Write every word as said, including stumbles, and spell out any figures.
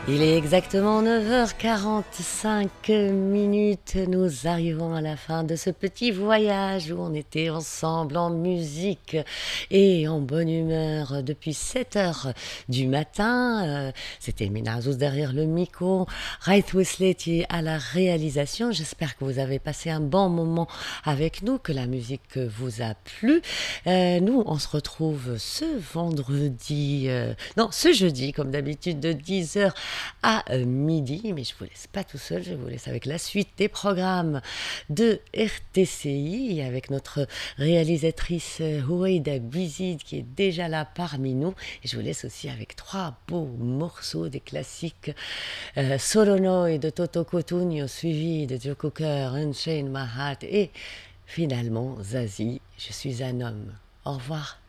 Il est exactement neuf heures quarante-cinq minutes. Nous arrivons à la fin de ce petit voyage où on était ensemble en musique et en bonne humeur depuis sept heures du matin. Euh, C'était Mina Azouz derrière le micro, Raith Wisleti à la réalisation. J'espère que vous avez passé un bon moment avec nous, que la musique vous a plu. Euh, nous, on se retrouve ce vendredi, euh, non, ce jeudi, comme d'habitude, de dix heures à euh, midi. Mais je vous laisse pas tout seul, je vous laisse avec la suite des programmes de R T C I, avec notre réalisatrice euh, Houaïda Bizid qui est déjà là parmi nous. Et je vous laisse aussi avec trois beaux morceaux des classiques euh, Solonoy de Toto Cotugno, suivi de Joe Cocker, Unchain My Heart et finalement Zazie, Je suis un homme. Au revoir.